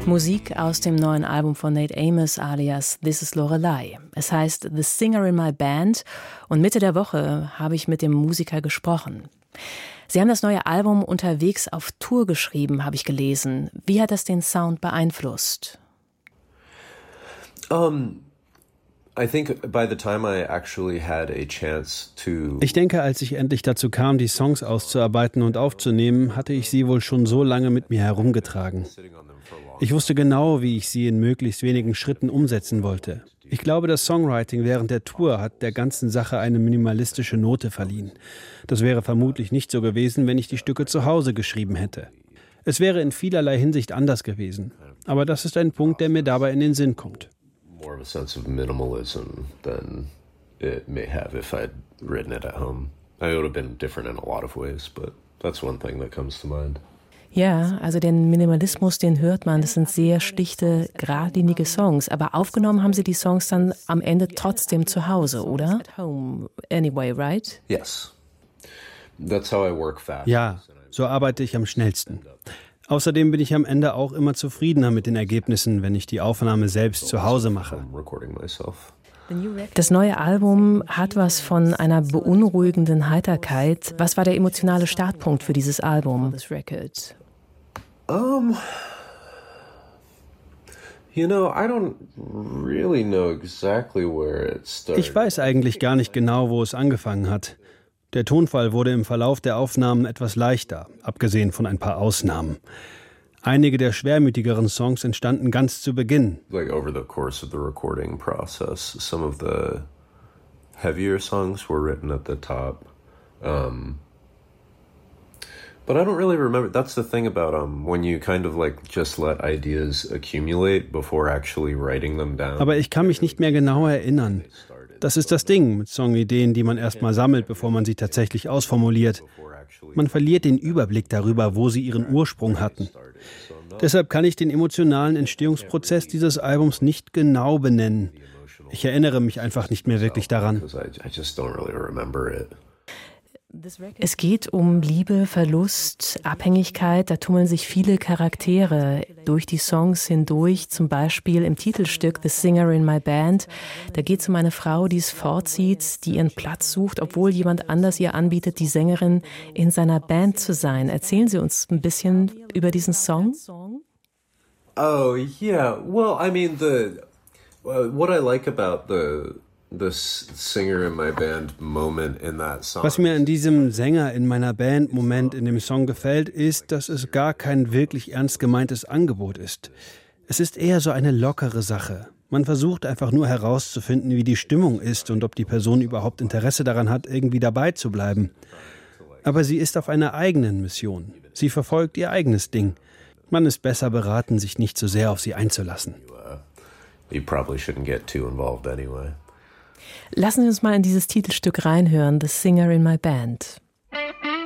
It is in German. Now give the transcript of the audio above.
Musik aus dem neuen Album von Nate Amos alias This is Lorelei. Es heißt The Singer in My Band und Mitte der Woche habe ich mit dem Musiker gesprochen. Sie haben das neue Album unterwegs auf Tour geschrieben, habe ich gelesen. Wie hat das den Sound beeinflusst? Ich denke, als ich endlich dazu kam, die Songs auszuarbeiten und aufzunehmen, hatte ich sie wohl schon so lange mit mir herumgetragen. Ich wusste genau, wie ich sie in möglichst wenigen Schritten umsetzen wollte. Ich glaube, das Songwriting während der Tour hat der ganzen Sache eine minimalistische Note verliehen. Das wäre vermutlich nicht so gewesen, wenn ich die Stücke zu Hause geschrieben hätte. Es wäre in vielerlei Hinsicht anders gewesen. Aber das ist ein Punkt, der mir dabei in den Sinn kommt. More of a sense of minimalism than it may have if I'd written it at home. It would have been different in a lot of ways, but that's one thing that comes to mind. Ja, also den Minimalismus, den hört man. Das sind sehr schlichte, geradlinige Songs. Aber aufgenommen haben Sie die Songs dann am Ende trotzdem zu Hause, oder? At home anyway, right? Yes. That's how I work fast. Ja, so arbeite ich am schnellsten. Außerdem bin ich am Ende auch immer zufriedener mit den Ergebnissen, wenn ich die Aufnahme selbst zu Hause mache. Das neue Album hat was von einer beunruhigenden Heiterkeit. Was war der emotionale Startpunkt für dieses Album? Ich weiß eigentlich gar nicht genau, wo es angefangen hat. Der Tonfall wurde im Verlauf der Aufnahmen etwas leichter, abgesehen von ein paar Ausnahmen. Einige der schwermütigeren Songs entstanden ganz zu Beginn. Like over the course of the recording process, some of the heavier songs were written at the top. But I don't really remember. That's the thing about when you kind of like just let ideas accumulate before actually writing them down. Aber ich kann mich nicht mehr genau erinnern. Das ist das Ding mit Songideen, die man erstmal sammelt, bevor man sie tatsächlich ausformuliert. Man verliert den Überblick darüber, wo sie ihren Ursprung hatten. Deshalb kann ich den emotionalen Entstehungsprozess dieses Albums nicht genau benennen. Ich erinnere mich einfach nicht mehr wirklich daran. Es geht um Liebe, Verlust, Abhängigkeit. Da tummeln sich viele Charaktere durch die Songs hindurch. Zum Beispiel im Titelstück The Singer in My Band. Da geht es um eine Frau, die es vorzieht, die ihren Platz sucht, obwohl jemand anders ihr anbietet, die Sängerin in seiner Band zu sein. Erzählen Sie uns ein bisschen über diesen Song? Oh, yeah. Well, I mean, what I like about the Singer in My Band Moment in that song. Was mir an diesem Sänger in meiner Band Moment in dem Song gefällt, ist, dass es gar kein wirklich ernst gemeintes Angebot ist. Es ist eher so eine lockere Sache. Man versucht einfach nur herauszufinden, wie die Stimmung ist und ob die Person überhaupt Interesse daran hat, irgendwie dabei zu bleiben. Aber sie ist auf einer eigenen Mission. Sie verfolgt ihr eigenes Ding. Man ist besser beraten, sich nicht so sehr auf sie einzulassen. You probably shouldn't get too involved anyway. Lassen Sie uns mal in dieses Titelstück reinhören, The Singer in My Band.